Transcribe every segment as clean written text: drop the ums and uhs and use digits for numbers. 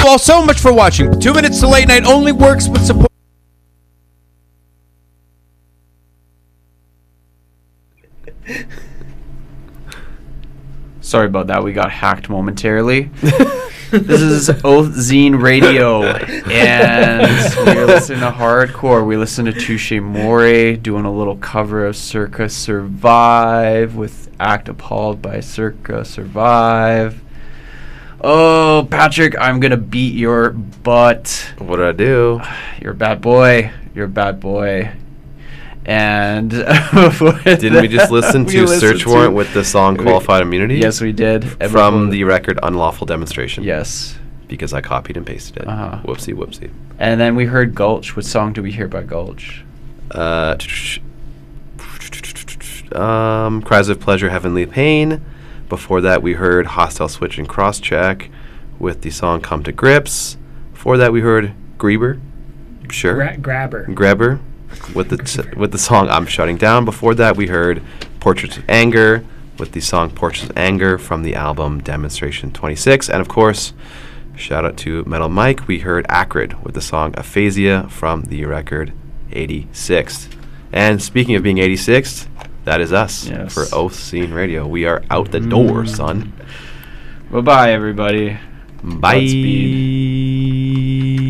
all so much for watching. 2 Minutes to Late Night only works with support. Sorry about that. We got hacked momentarily. This is Oath Zine Radio, and we're listening to hardcore. We listen to Touche Amore doing a little cover of Circa Survive with Act Appalled by Circa Survive. Oh, Patrick, I'm going to beat your butt. What did I do? You're a bad boy. You're a bad boy. And didn't we just listen to Search Warrant with the song Qualified Immunity? Yes, we did. From the record Unlawful Demonstration. Yes. Because I copied and pasted it. Whoopsie, whoopsie. And then we heard Gulch. What song do we hear by Gulch? Cries of Pleasure, Heavenly Pain. Before that, we heard Hostile Switch and Crosscheck with the song Come to Grips. Before that, we heard Grieber. Sure. Grabber. With the song I'm Shutting Down. Before that, we heard Portraits of Anger with the song Portraits of Anger from the album Demonstration 26. And of course, shout out to Metal Mike, we heard Acrid with the song Aphasia from the record 86th. And speaking of being 86th, that is us for Oath Zine Radio. We are out the door, son. Bye-bye, everybody. Bye. Godspeed.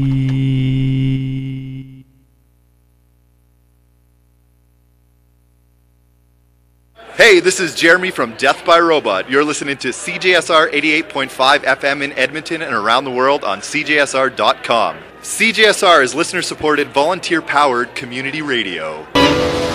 Hey, this is Jeremy from Death by Robot. You're listening to CJSR 88.5 FM in Edmonton and around the world on CJSR.com. CJSR is listener-supported, volunteer-powered community radio.